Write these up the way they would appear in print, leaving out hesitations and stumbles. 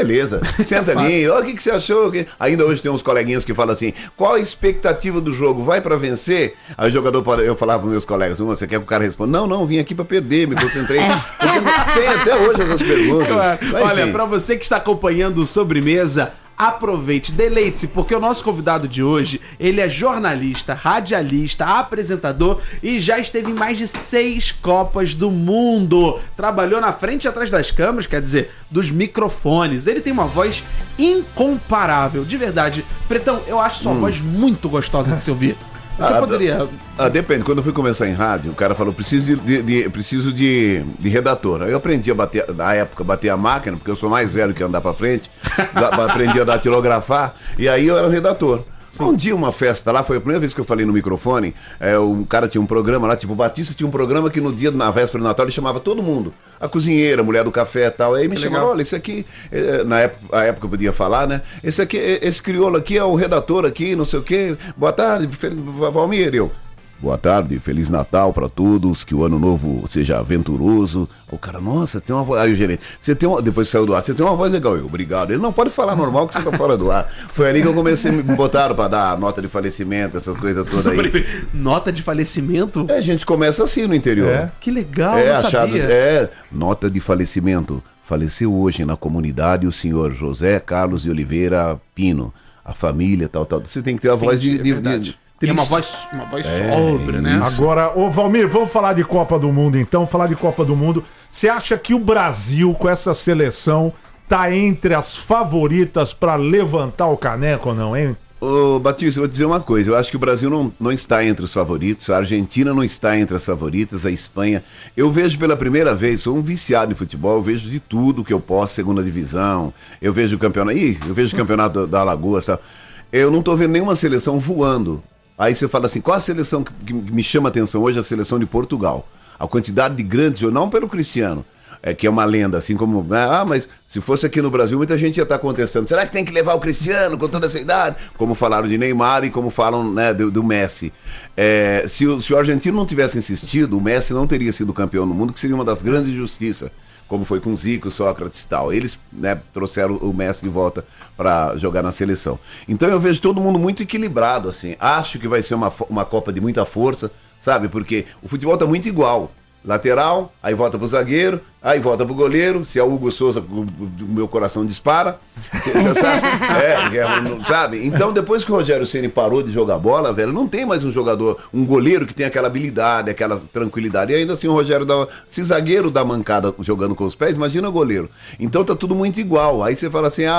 beleza. Senta ali, o que você achou? Ainda hoje tem uns coleguinhas que falam assim, qual a expectativa do jogo? Vai pra vencer? Aí o jogador, eu falava pros meus colegas, você quer que o cara responda? Não, vim aqui pra perder, me concentrei. Porque tem até hoje essas perguntas. Olha, pra você que está acompanhando o Sobremesa, aproveite, deleite-se, porque o nosso convidado de hoje, ele é jornalista, radialista, apresentador e já esteve em mais de 6 Copas do Mundo. Trabalhou na frente e atrás das câmeras, quer dizer, dos microfones. Ele tem uma voz incomparável, de verdade. Pretão, eu acho sua voz muito gostosa de se ouvir. Você poderia... Depende, quando eu fui começar em rádio, o cara falou, preciso de redator. Aí eu aprendi a bater, na época, bater a máquina, porque eu sou mais velho que andar pra frente, aprendi a datilografar, e aí eu era o redator. Um dia, uma festa lá, foi a primeira vez que eu falei no microfone, o cara tinha um programa lá, tipo, o Batista tinha um programa que no dia, na véspera do Natal, ele chamava todo mundo. A cozinheira, a mulher do café e tal. Aí me chamaram, olha, esse aqui, na época eu podia falar, né? Esse crioulo aqui é o redator aqui, não sei o quê. Boa tarde, Valmir, boa tarde, Feliz Natal pra todos, que o ano novo seja aventuroso. O cara, nossa, tem uma voz. Aí o gerente, depois saiu do ar, você tem uma voz legal. Eu, obrigado. Ele não pode falar normal que você tá fora do ar. Foi ali que eu comecei, me botaram pra dar nota de falecimento, essas coisas todas aí. Nota de falecimento? A gente começa assim no interior. Que legal, não sabia. Nota de falecimento. Faleceu hoje na comunidade o senhor José Carlos de Oliveira Pino. A família, tal. Você tem que ter a voz de tem uma voz sóbria, né? Agora, ô Valmir, vamos falar de Copa do Mundo então, falar de Copa do Mundo. Você acha que o Brasil, com essa seleção, tá entre as favoritas pra levantar o caneco ou não, hein? Ô Batista, eu vou dizer uma coisa, eu acho que o Brasil não está entre os favoritos, a Argentina não está entre as favoritas, a Espanha. Eu vejo pela primeira vez, sou um viciado em futebol, eu vejo de tudo que eu posso, segunda divisão, eu vejo o campeonato da Alagoas, sabe? Eu não tô vendo nenhuma seleção voando. Aí você fala assim, qual a seleção que me chama a atenção hoje? A seleção de Portugal. A quantidade de grandes, não pelo Cristiano, que é uma lenda, assim como... mas se fosse aqui no Brasil, muita gente ia estar contestando. Será que tem que levar o Cristiano com toda essa idade? Como falaram de Neymar e como falam, né, do Messi. Se o argentino não tivesse insistido, o Messi não teria sido campeão no mundo, que seria uma das grandes injustiças, como foi com Zico, Sócrates e tal. Eles, né, trouxeram o Messi de volta para jogar na seleção. Então eu vejo todo mundo muito equilibrado, assim. Acho que vai ser uma Copa de muita força, sabe? Porque o futebol tá muito igual. Lateral, aí volta pro zagueiro, aí volta pro goleiro. Se é o Hugo Souza, o meu coração dispara. Sabe? Então, depois que o Rogério Ceni parou de jogar bola, velho, não tem mais um jogador, um goleiro que tem aquela habilidade, aquela tranquilidade. E ainda assim o Rogério se zagueiro dá mancada jogando com os pés, imagina o goleiro. Então tá tudo muito igual. Aí você fala assim,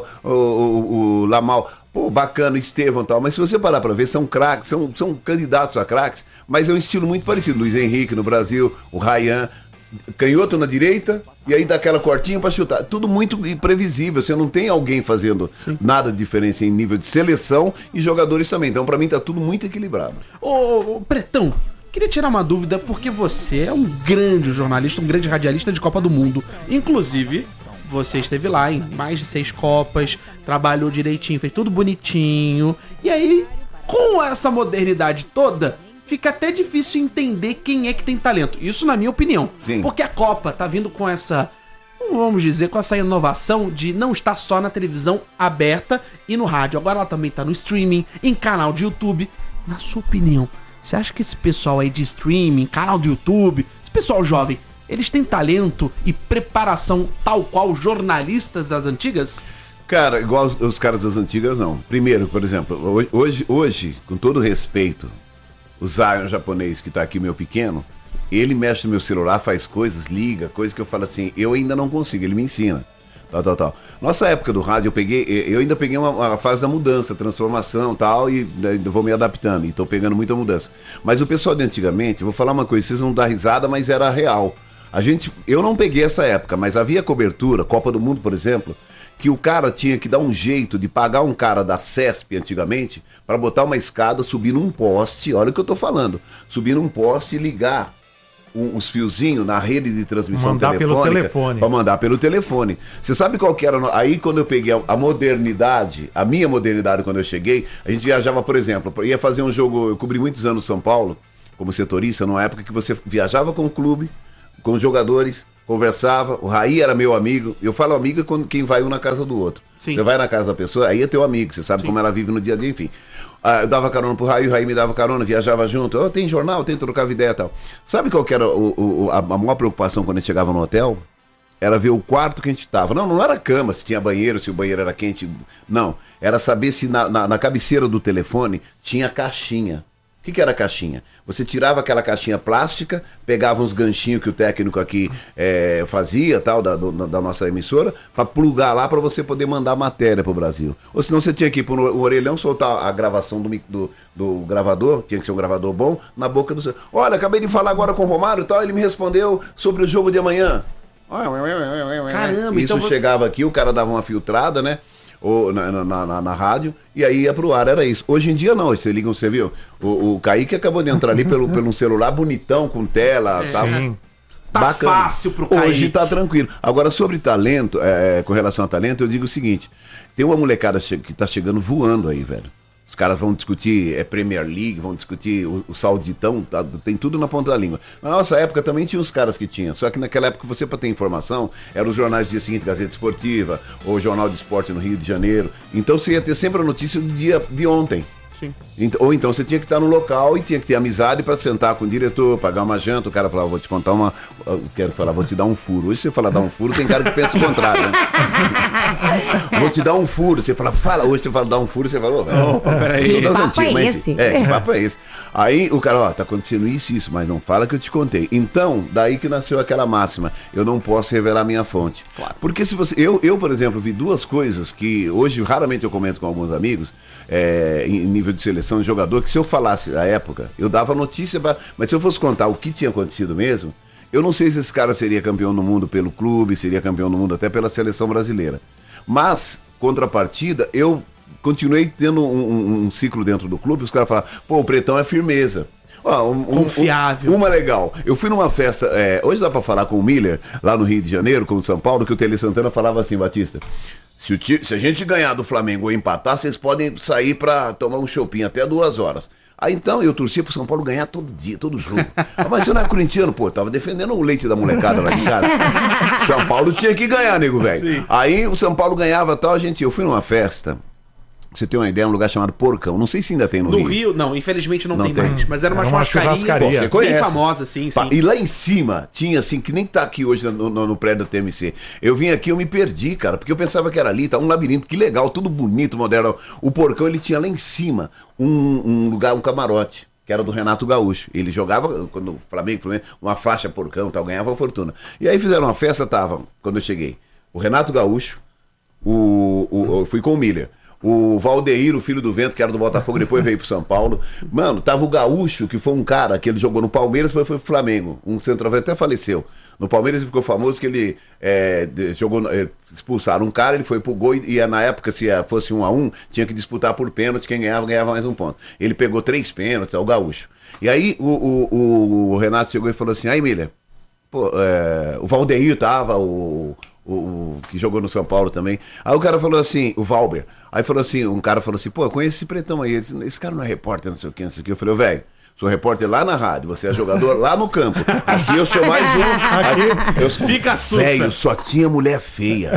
o Lamal, pô, bacana, Estevão e tal, mas se você parar pra ver, são craques, são candidatos a craques, mas é um estilo muito parecido. Luiz Henrique no Brasil, o Ryan, canhoto na direita, e aí dá aquela cortinha pra chutar. Tudo muito imprevisível, você não tem alguém fazendo nada de diferença em nível de seleção e jogadores também. Então pra mim tá tudo muito equilibrado. Ô, Pretão, queria tirar uma dúvida, porque você é um grande jornalista, um grande radialista de Copa do Mundo. Inclusive, você esteve lá em mais de 6 Copas, trabalhou direitinho, fez tudo bonitinho. E aí, com essa modernidade toda, fica até difícil entender quem é que tem talento. Isso na minha opinião. Sim. Porque a Copa tá vindo com essa, vamos dizer, com essa inovação de não estar só na televisão aberta e no rádio. Agora ela também tá no streaming, em canal de YouTube. Na sua opinião, você acha que esse pessoal aí de streaming, canal do YouTube, esse pessoal jovem, eles têm talento e preparação tal qual jornalistas das antigas? Cara, igual os caras das antigas, não. Primeiro, por exemplo, hoje, com todo respeito, o Zion japonês que tá aqui, meu pequeno, ele mexe no meu celular, faz coisas, liga, coisas que eu falo assim, eu ainda não consigo, ele me ensina. Tal. Nossa época do rádio, eu ainda peguei uma fase da mudança, transformação, tal, e vou me adaptando, e tô pegando muita mudança. Mas o pessoal de antigamente, vou falar uma coisa, vocês vão dar risada, mas era real. Eu não peguei essa época, mas havia cobertura, Copa do Mundo, por exemplo, que o cara tinha que dar um jeito de pagar um cara da CESP antigamente para botar uma escada, subir num poste, olha o que eu tô falando, subir num poste e ligar os fiozinhos na rede de transmissão telefônica para mandar pelo telefone. Você sabe qual que era? Aí quando eu peguei a modernidade, a minha modernidade quando eu cheguei, a gente viajava, por exemplo, ia fazer um jogo, eu cobri muitos anos São Paulo como setorista, numa época que você viajava com o clube, com os jogadores, conversava, o Raí era meu amigo. Eu falo amigo é quando quem vai um na casa do outro. Sim. Você vai na casa da pessoa, aí é teu amigo, você sabe como ela vive no dia a dia, enfim. Eu dava carona pro Raí, o Raí me dava carona, viajava junto. Tem jornal, tem trocava ideia e tal. Sabe qual que era a maior preocupação quando a gente chegava no hotel? Era ver o quarto que a gente tava. Não era cama, se tinha banheiro, se o banheiro era quente. Não, era saber se na cabeceira do telefone tinha caixinha. O que era a caixinha? Você tirava aquela caixinha plástica, pegava uns ganchinhos que o técnico aqui fazia, tal, da nossa emissora, para plugar lá para você poder mandar matéria pro Brasil. Ou senão você tinha que ir pro orelhão, soltar a gravação do gravador, tinha que ser um gravador bom, na boca do seu. Olha, acabei de falar agora com o Romário e tal, ele me respondeu sobre o jogo de amanhã. Caramba, isso então chegava aqui, o cara dava uma filtrada, né? Ou na rádio, e aí ia pro ar, era isso. Hoje em dia não, você liga, você viu? O Kaique acabou de entrar ali pelo um celular bonitão, com tela, sabe? Sim. Tá bacana. fácil pro Kaique. Hoje tá tranquilo. Agora, sobre talento, com relação a talento, eu digo o seguinte, tem uma molecada que tá chegando voando aí, velho. Os caras vão discutir Premier League, vão discutir o Sauditão, tá, tem tudo na ponta da língua. Na nossa época também tinha os caras que tinham, só que naquela época você, para ter informação, eram os jornais do dia seguinte, Gazeta Esportiva, ou Jornal de Esporte no Rio de Janeiro. Então você ia ter sempre a notícia do dia de ontem. Sim. Ou então você tinha que estar no local e tinha que ter amizade para sentar com o diretor, pagar uma janta. O cara falava, vou te contar vou te dar um furo. Hoje você fala dar um furo, tem cara que pensa o contrário, né? Vou te dar um furo. Você fala, hoje você fala dar um furo, você fala, peraí. Que papo é esse? Que papo é esse? Aí o cara, tá acontecendo isso, mas não fala que eu te contei. Então, daí que nasceu aquela máxima, eu não posso revelar minha fonte. Claro. Porque se você, eu, por exemplo, vi duas coisas que hoje raramente eu comento com alguns amigos, em nível de seleção de jogador, que se eu falasse a época, eu dava notícia, mas se eu fosse contar o que tinha acontecido mesmo, eu não sei se esse cara seria campeão do mundo pelo clube, seria campeão do mundo até pela seleção brasileira. Mas, contrapartida, eu continuei tendo um ciclo dentro do clube, os caras falavam, pô, o Pretão é firmeza. Confiável. Uma legal. Eu fui numa festa, hoje dá pra falar com o Miller, lá no Rio de Janeiro, com o São Paulo, que o Tele Santana falava assim, Batista, se a gente ganhar do Flamengo ou empatar, vocês podem sair pra tomar um choppinho até 2 horas. Aí então eu torcia pro São Paulo ganhar todo dia, todo jogo. Mas você não é corintiano, pô, tava defendendo o leite da molecada lá de casa. São Paulo tinha que ganhar, nego, velho. Aí o São Paulo ganhava tal, eu fui numa festa. Você tem uma ideia, um lugar chamado Porcão. Não sei se ainda tem no Rio. No Rio, não, infelizmente não tem mais. Mas era uma churrascaria. Pô, você conhece. Bem famosa, sim. E lá em cima, tinha assim, que nem tá aqui hoje no prédio da TMC. Eu vim aqui, eu me perdi, cara, porque eu pensava que era ali, tá um labirinto, que legal, tudo bonito, moderno. O Porcão, ele tinha lá em cima um lugar, um camarote, que era do Renato Gaúcho. Ele jogava, quando o Flamengo, uma faixa Porcão, tal, ganhava uma fortuna. E aí fizeram uma festa, quando eu cheguei, o Renato Gaúcho, eu fui com o Miller, o Valdeir, o filho do Vento, que era do Botafogo, depois veio pro São Paulo. Mano, tava o Gaúcho, que foi um cara que ele jogou no Palmeiras, depois foi pro Flamengo. Um centroavante, até faleceu. No Palmeiras ele ficou famoso que ele expulsaram um cara, ele foi pro gol e na época, se fosse 1-1, tinha que disputar por pênalti, quem ganhava mais um ponto. Ele pegou 3 pênaltis, o Gaúcho. E aí o Renato chegou e falou assim, aí Miller, o Valdeir tava, o que jogou no São Paulo também. Aí o cara falou assim, o Valber. Aí falou assim, um cara falou assim, pô, eu conheço esse Pretão aí. Esse cara não é repórter, não sei o que, não sei o que. Eu falei, velho, sou repórter lá na rádio, você é jogador lá no campo. Aqui eu sou mais um. Fica sussa. Velho, só tinha mulher feia.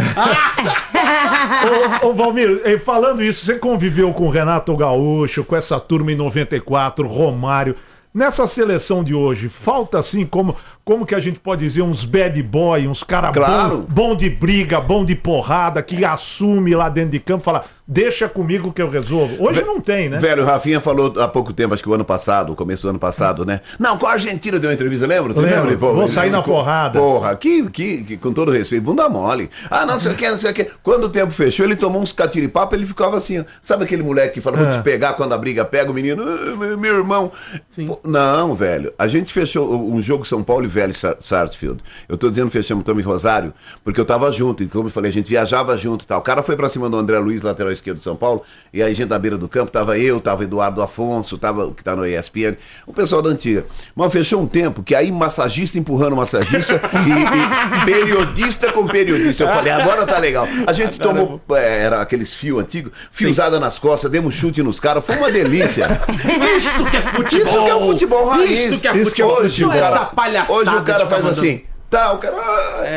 Ô Valmir, falando isso, você conviveu com o Renato Gaúcho, com essa turma em 94, Romário. Nessa seleção de hoje, falta assim, como que a gente pode dizer, uns bad boy, uns caras bom de briga, bom de porrada, que assume lá dentro de campo, fala, deixa comigo que eu resolvo. Hoje não tem, né? Velho, o Rafinha falou há pouco tempo, acho que o começo do ano passado, né? Não, com a Argentina deu uma entrevista, lembra? Você lembra? Pô, vou sair na porrada. Porra, que com todo respeito, bunda mole. Ah, não sei o que. Quando o tempo fechou, ele tomou uns catiripapo, ele ficava assim, sabe aquele moleque que fala, vou te pegar quando a briga pega o menino, meu irmão. Pô, não, velho, a gente fechou um jogo São Paulo e Vélez Sarsfield. Eu tô dizendo fechamos Tami Rosário, porque eu tava junto, então como eu falei, a gente viajava junto e tal. O cara foi pra cima do André Luiz, lateral esquerdo de São Paulo, e aí a gente na beira do campo, tava Eduardo Afonso, que tá no ESPN, o pessoal da antiga. Mas fechou um tempo que aí massagista empurrando massagista e periodista com periodista. Eu falei, agora tá legal. A gente tomou, era aqueles fios antigos, fiozada nas costas, demos chute nos caras, foi uma delícia. Isto que é futebol! Isso que é o futebol raiz. Isto que é futebol! Hoje, essa palhaçada. Hoje o cara faz assim, Tá, o cara...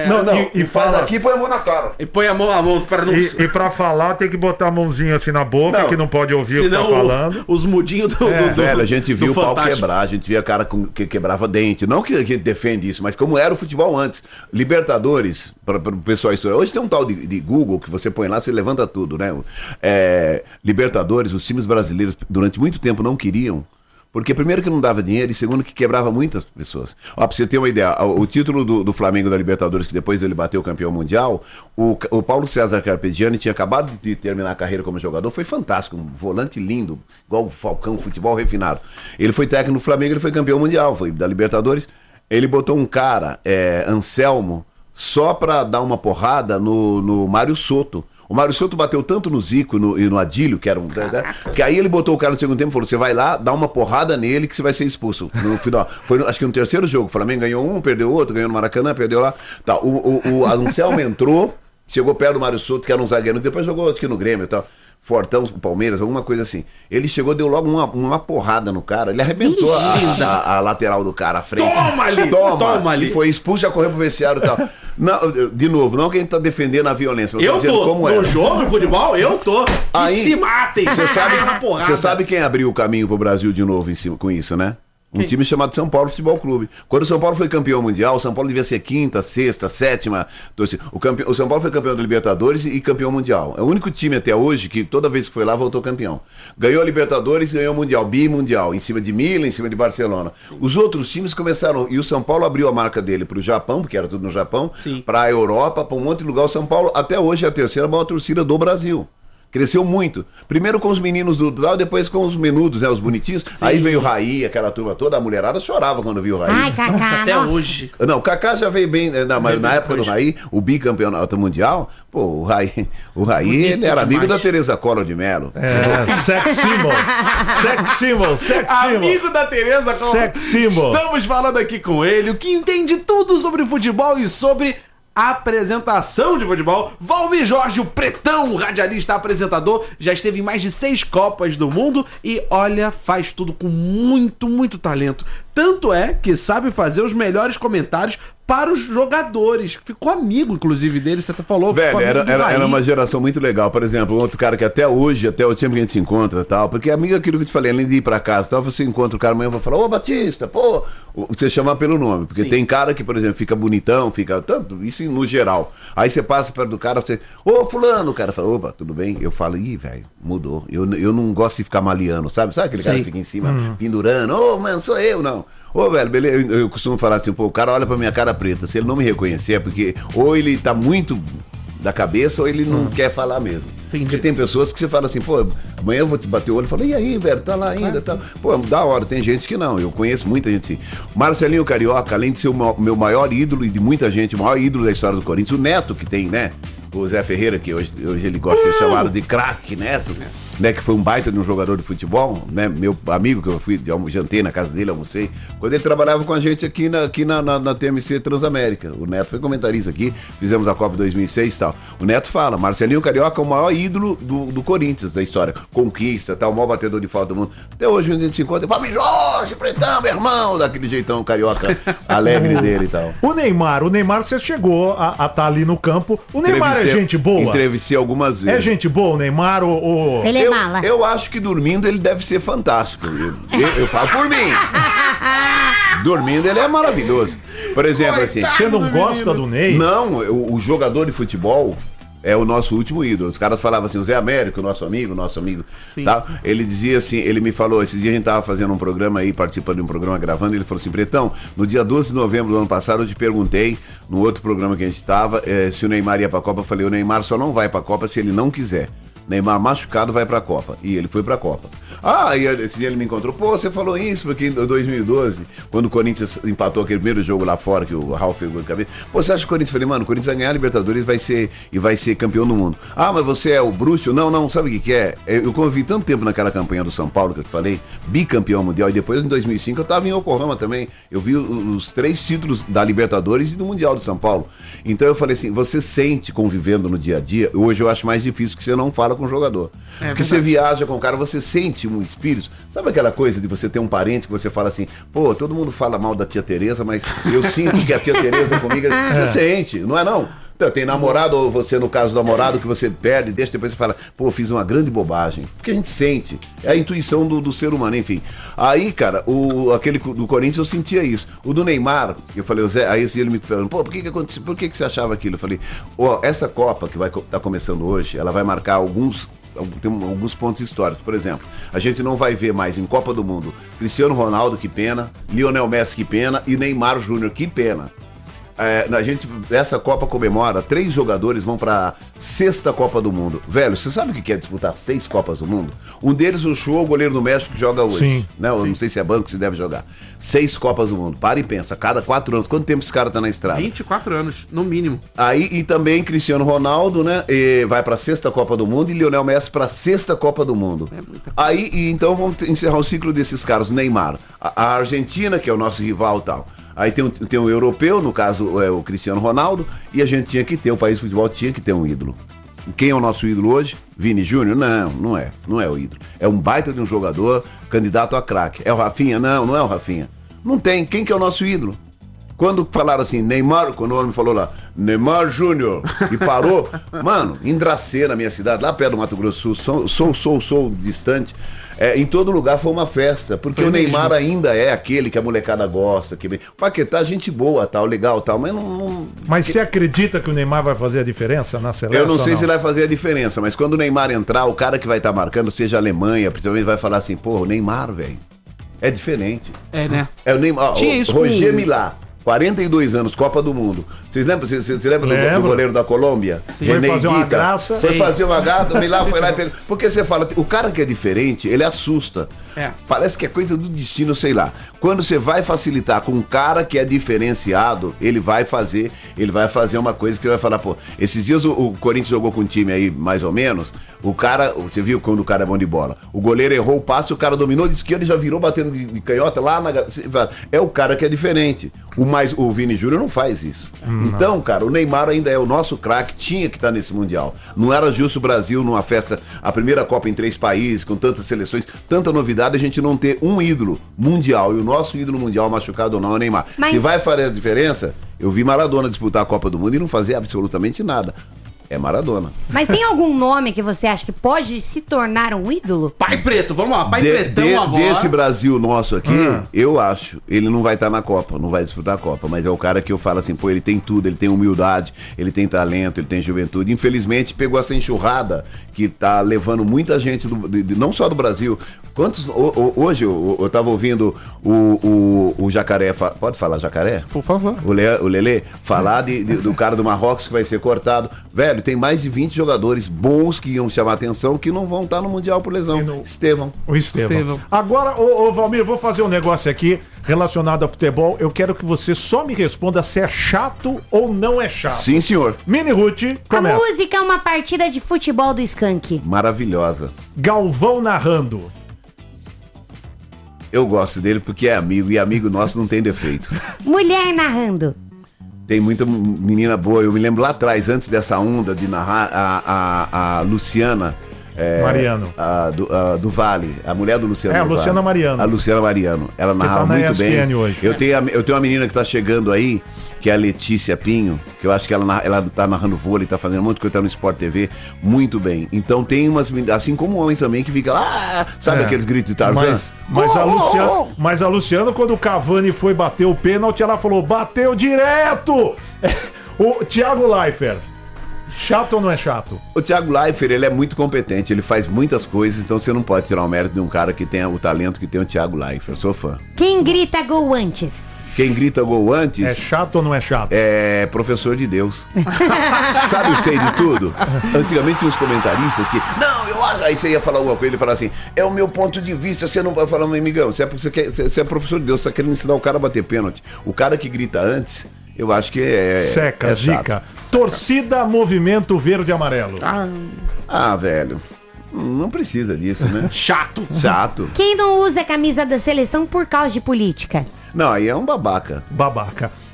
E faz fala... aqui e põe a mão na cara. E põe a mão para não... E pra falar tem que botar a mãozinha assim na boca, que não pode ouvir o que tá falando. Os mudinhos do velho, a gente viu o pau Fantástico. quebrar, a gente via cara que quebrava dente. Não que a gente defende isso, mas como era o futebol antes. Libertadores, para o pessoal estudar. Hoje tem um tal de Google que você põe lá, você levanta tudo, né? Libertadores, os times brasileiros durante muito tempo não queriam. Porque primeiro que não dava dinheiro e segundo que quebrava muitas pessoas. Ó, pra você ter uma ideia, o título do Flamengo da Libertadores, que depois ele bateu o campeão mundial, o Paulo César Carpegiani tinha acabado de terminar a carreira como jogador, foi fantástico, um volante lindo, igual o Falcão, futebol refinado. Ele foi técnico do Flamengo, ele foi campeão mundial, foi da Libertadores. Ele botou um cara, Anselmo, só pra dar uma porrada no Mário Soto. O Mário Soto bateu tanto no Zico e no Adílio, que era que aí ele botou o cara no segundo tempo e falou: você vai lá, dá uma porrada nele que você vai ser expulso. No final. Foi, acho que no terceiro jogo. O Flamengo ganhou um, perdeu outro, ganhou no Maracanã, perdeu lá. Tá, o Anselmo entrou, chegou perto do Mário Soto, que era um zagueiro, depois jogou aqui no Grêmio e tal. Fortão, o Palmeiras, alguma coisa assim. Ele chegou, deu logo uma porrada no cara. Ele arrebentou a lateral do cara, a frente. Toma ali! E foi expulso, já correu pro vestiário e tal. Não, de novo, não que a gente tá defendendo a violência. Eu tô. Como no jogo de futebol, eu tô. Aí, e se matem. Você sabe quem abriu o caminho pro Brasil de novo com isso, né? Um time chamado São Paulo Futebol Clube. Quando o São Paulo foi campeão mundial, o São Paulo devia ser quinta, sexta, sétima. O São Paulo foi campeão da Libertadores e campeão mundial. É o único time até hoje que toda vez que foi lá voltou campeão. Ganhou a Libertadores e ganhou o Mundial, bimundial, em cima de Milan, em cima de Barcelona. Os outros times começaram, e o São Paulo abriu a marca dele pro Japão, porque era tudo no Japão, pra Europa, pra um monte de lugar. O São Paulo até hoje é a terceira maior torcida do Brasil. Cresceu muito. Primeiro com os meninos do Dal, depois com os menudos, né? Os bonitinhos. Sim. Aí veio o Raí, aquela turma toda, a mulherada chorava quando viu o Raí. Ai, Kaká, nossa, até hoje. Não, o Kaká já veio bem, mas na época do Raí, o bicampeonato mundial, pô, o Raí ele era amigo da Tereza Collor de Mello. Sex symbol. Amigo da Tereza Collor. Sex symbol. Estamos falando aqui com ele, o que entende tudo sobre futebol e sobre apresentação de futebol. Valmir Jorge, o pretão, radialista, apresentador, já esteve em mais de 6 Copas do Mundo e, olha, faz tudo com muito, muito talento. Tanto é que sabe fazer os melhores comentários para os jogadores. Ficou amigo, inclusive, dele. Você até falou. Velho, era uma geração muito legal. Por exemplo, um outro cara que até hoje, até o tempo que a gente se encontra tal, porque amigo é aquilo que eu te falei, além de ir pra casa tal, você encontra o cara amanhã e vai falar: ô Batista, pô, você chama pelo nome. Porque tem cara que, por exemplo, fica bonitão, fica tanto, isso no geral. Aí você passa perto do cara, você, ô fulano, o cara fala: opa, tudo bem? Eu falo: ih, velho, mudou. Eu não gosto de ficar maliano, sabe? Sabe aquele cara que fica em cima pendurando? Ô, mano, sou eu, não. Ô, velho, beleza, eu costumo falar assim, pô, o cara olha pra minha cara preta, se ele não me reconhecer é porque ou ele tá muito da cabeça ou ele não quer falar mesmo. Entendi. Porque tem pessoas que você fala assim, pô, amanhã eu vou te bater o olho e falo: e aí, velho, tá lá ainda, tá? Pô, da hora, tem gente que não, eu conheço muita gente assim. Marcelinho Carioca, além de ser o meu maior ídolo e de muita gente, o maior ídolo da história do Corinthians, o Neto que tem, né? O Zé Ferreira, que hoje ele gosta de ser chamado de craque Neto, né, que foi um baita de um jogador de futebol, né, meu amigo que eu jantei na casa dele, almocei, quando ele trabalhava com a gente aqui na TMC Transamérica. O Neto foi comentarista aqui, fizemos a Copa 2006 e tal. O Neto fala: Marcelinho Carioca é o maior ídolo do Corinthians, da história. Conquista, tal, o maior batedor de falta do mundo. Até hoje a gente se encontra, Valmir Jorge, pretão, meu irmão, daquele jeitão carioca alegre dele e tal. O Neymar, você chegou a estar ali no campo. O Neymar é gente boa? Entrevistei algumas vezes. É gente boa o Neymar? Ele é mala. Eu acho que dormindo ele deve ser fantástico. Eu falo por mim. Dormindo ele é maravilhoso. Por exemplo, assim... Você não gosta do Ney? Não, o jogador de futebol é o nosso último ídolo. Os caras falavam assim, o Zé Américo, nosso amigo, tá? Ele dizia assim, ele me falou, esses dias a gente tava fazendo um programa aí, participando de um programa, gravando, ele falou assim: pretão, no dia 12 de novembro do ano passado eu te perguntei, no outro programa que a gente tava, se o Neymar ia pra Copa. Eu falei: o Neymar só não vai pra Copa se ele não quiser. Neymar machucado vai pra Copa. E ele foi pra Copa. E esse dia ele me encontrou: pô, você falou isso porque em 2012, quando o Corinthians empatou aquele primeiro jogo lá fora, que o Ralf pegou de cabeça, pô, você acha que o Corinthians? Eu falei: mano, o Corinthians vai ganhar a Libertadores e vai ser campeão do mundo. Mas você é o bruxo? Não, sabe o que é? Eu convivi tanto tempo naquela campanha do São Paulo que eu te falei, bicampeão mundial, e depois em 2005 eu tava em Yokohama também, eu vi os 3 títulos da Libertadores e do Mundial do São Paulo. Então eu falei assim: você sente convivendo no dia a dia, hoje eu acho mais difícil que você não fala com o jogador. Porque você viaja com o cara, você sente um espírito. Sabe aquela coisa de você ter um parente que você fala assim, pô, todo mundo fala mal da tia Tereza, mas eu sinto que a tia Tereza comigo... Você sente, não é não? Então, tem namorado, ou você, no caso do namorado, que você perde, deixa, depois você fala, pô, fiz uma grande bobagem. Porque a gente sente. É a intuição do ser humano, enfim. Aí, cara, aquele do Corinthians eu sentia isso. O do Neymar, eu falei, o Zé, aí ele me perguntou, pô, por que aconteceu? Por que você achava aquilo? Eu falei, essa Copa que vai estar começando hoje, ela vai marcar alguns pontos históricos. Por exemplo, a gente não vai ver mais em Copa do Mundo Cristiano Ronaldo, que pena, Lionel Messi, que pena, e Neymar Júnior, que pena. Essa Copa comemora, 3 jogadores vão pra 6ª Copa do Mundo. Velho, você sabe o que é disputar 6 Copas do Mundo? Um deles, o Show, o goleiro do México, que joga hoje. Sim, né? Eu não sei se é banco, se deve jogar. 6 Copas do Mundo. Para e pensa, cada 4 anos. Quanto tempo esse cara tá na estrada? 24 anos, no mínimo. Aí, e também Cristiano Ronaldo, né? Vai pra 6ª Copa do Mundo e Lionel Messi pra 6ª Copa do Mundo. Aí, então vamos encerrar o ciclo desses caras. Neymar, a Argentina, que é o nosso rival e tal. Aí tem um europeu, no caso o Cristiano Ronaldo, e a gente tinha que ter, o país de futebol tinha que ter um ídolo. Quem é o nosso ídolo hoje? Vini Júnior? Não é o ídolo. É um baita de um jogador, candidato a craque. É o Rafinha? Não é o Rafinha. Não tem. Quem que é o nosso ídolo? Quando falaram assim, Neymar, quando o homem falou lá, Neymar Júnior, e parou, mano, em Dracê, na minha cidade, lá perto do Mato Grosso do Sul, sou distante, em todo lugar foi uma festa, porque o Neymar ainda é aquele que a molecada gosta, que o Paquetá, gente boa, tal, legal, tal, mas não... Mas você acredita que o Neymar vai fazer a diferença na seleção? Eu não sei se ele vai fazer a diferença, mas quando o Neymar entrar, o cara que vai estar marcando, seja a Alemanha, principalmente vai falar assim, pô, o Neymar, velho, é diferente. É, né? É o Neymar, Tinha isso Roger Milá. 42 anos, Copa do Mundo. Vocês lembram? Você lembra do goleiro da Colômbia? Foi fazer uma graça. Foi fazer uma graça, Milá foi lá e pegou. Porque você fala, o cara que é diferente, ele assusta. Parece que é coisa do destino, sei lá. Quando você vai facilitar com um cara que é diferenciado, ele vai fazer uma coisa que você vai falar, pô, esses dias o Corinthians jogou com um time aí, mais ou menos, o cara, você viu quando o cara é bom de bola, o goleiro errou o passe, o cara dominou de esquerda e já virou batendo de canhota lá na... É o cara que é diferente. O Vini Júnior não faz isso. Então, cara, o Neymar ainda é o nosso craque, tinha que estar nesse Mundial. Não era justo o Brasil, numa festa, a primeira Copa em 3 países, com tantas seleções, tanta novidade, a gente não ter um ídolo mundial. E o nosso ídolo mundial, machucado ou não, é o Neymar. Se vai fazer a diferença, eu vi Maradona disputar a Copa do Mundo e não fazer absolutamente nada. É Maradona. Mas tem algum nome que você acha que pode se tornar um ídolo? Pai Preto, vamos lá, Pai Pretão agora. Desse Brasil nosso aqui, eu acho, ele não vai estar na Copa, não vai disputar a Copa, mas é o cara que eu falo assim, pô, ele tem tudo, ele tem humildade, ele tem talento, ele tem juventude. Infelizmente, pegou essa enxurrada que tá levando muita gente, não só do Brasil. Hoje eu tava ouvindo o Jacaré, pode falar Jacaré? Por favor. O Lelê, falar do cara do Marrocos que vai ser cortado. Velho, tem mais de 20 jogadores bons que iam chamar atenção que não vão estar no Mundial por lesão. O Estevão. Agora, Valmir, vou fazer um negócio aqui relacionado a futebol. Eu quero que você só me responda se é chato ou não é chato. Sim, senhor. Mini Ruth, começa. A música é uma partida de futebol do Skank. Maravilhosa. Galvão narrando. Eu gosto dele porque é amigo, e amigo nosso não tem defeito. Mulher narrando. Tem muita menina boa. Eu me lembro lá atrás, antes dessa onda de narrar, a Luciana... Mariano. Do Vale, a mulher do Luciano. A Luciana vale. Mariano. A Luciana Mariano. Ela narrava tá muito bem. Hoje. Eu tenho uma menina que tá chegando aí, que é a Letícia Pinho, que eu acho que ela tá narrando vôlei, tá fazendo muito coisa no Sport TV, muito bem. Então tem umas meninas, assim como homens também, que fica lá, sabe aqueles gritos de Tarzan? Mas a Luciana, quando o Cavani foi bater o pênalti, ela falou, bateu direto! O Thiago Leifert. Chato ou não é chato? O Thiago Leifert, ele é muito competente, ele faz muitas coisas, então você não pode tirar o mérito de um cara que tem o talento que tem o Thiago Leifert. Eu sou fã. Quem grita gol antes? Quem grita gol antes... É chato ou não é chato? É professor de Deus. Sabe o sei de tudo? Antigamente tinha uns comentaristas que... Não, eu acho... Aí você ia falar alguma coisa, ele falava assim, é o meu ponto de vista, você não vai falar, meu amigão, você é professor de Deus, você tá querendo ensinar o cara a bater pênalti. O cara que grita antes... Eu acho que Seca, zica. Torcida Movimento Verde e Amarelo. Velho. Não precisa disso, né? Chato. Quem não usa a camisa da seleção por causa de política? Não, aí é um babaca.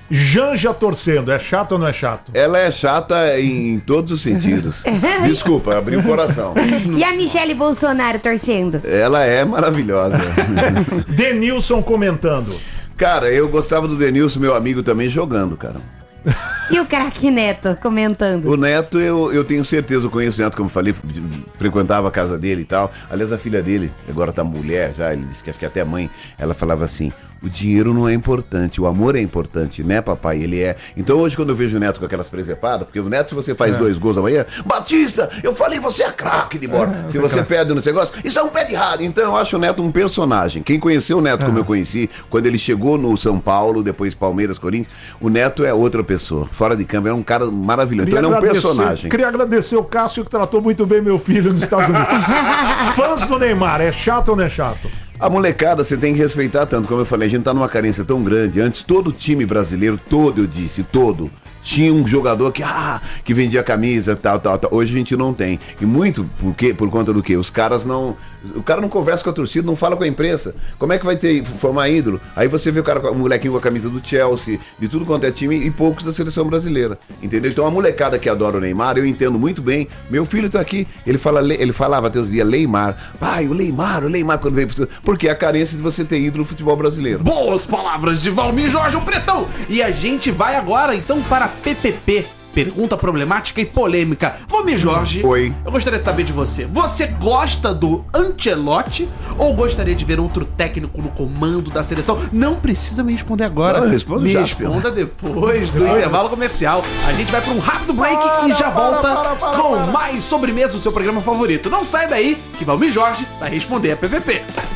Janja torcendo, é chato ou não é chato? Ela é chata em todos os sentidos. Desculpa, abri o coração. E a Michele Bolsonaro torcendo? Ela é maravilhosa. Denilson comentando. Cara, eu gostava do Denilson, meu amigo, também jogando, cara. E o craque Neto comentando? O Neto, eu tenho certeza, eu conheço o Neto, como eu falei, frequentava a casa dele e tal. Aliás, a filha dele, agora tá mulher já, ele disse que acho que até a mãe, ela falava assim: o dinheiro não é importante, o amor é importante, né, papai? Ele é. Então hoje, quando eu vejo o Neto com aquelas presepadas, porque o Neto, se você faz 2 gols amanhã, Batista, eu falei, você é craque de bola. Se você perde no negócio, isso é um pé de rádio. Então eu acho o Neto um personagem. Quem conheceu o Neto como eu conheci, quando ele chegou no São Paulo, depois Palmeiras, Corinthians, o Neto é outra pessoa. Fora de campo, é um cara maravilhoso. Então ele é um personagem. Queria agradecer o Cássio, que tratou muito bem meu filho nos Estados Unidos. Fãs do Neymar, é chato ou não é chato? A molecada você tem que respeitar tanto, como eu falei, a gente tá numa carência tão grande. Antes todo time brasileiro, todo, tinha um jogador que vendia camisa, tal. Hoje a gente não tem. E muito por conta do quê? Os caras não... O cara não conversa com a torcida, não fala com a imprensa. Como é que vai formar ídolo? Aí você vê o molequinho com a camisa do Chelsea, de tudo quanto é time, e poucos da seleção brasileira. Entendeu? Então a molecada que adora o Neymar, eu entendo muito bem. Meu filho tá aqui, ele falava até os dias Neymar. Pai, o Neymar quando veio pro... Porque é a carência de você ter ídolo no futebol brasileiro. Boas palavras de Valmir Jorge, o Pretão! E a gente vai agora, então, para PPP. Pergunta problemática e polêmica. Valmir Jorge, oi. Eu gostaria de saber de você. Você gosta do Ancelotti ou gostaria de ver outro técnico no comando da seleção? Não precisa me responder agora. Não, eu respondo me já. Responda depois do intervalo comercial. A gente vai para um rápido break e já volta com mais Sobremesa, o seu programa favorito. Não sai daí que Valmir Jorge vai responder a PPP.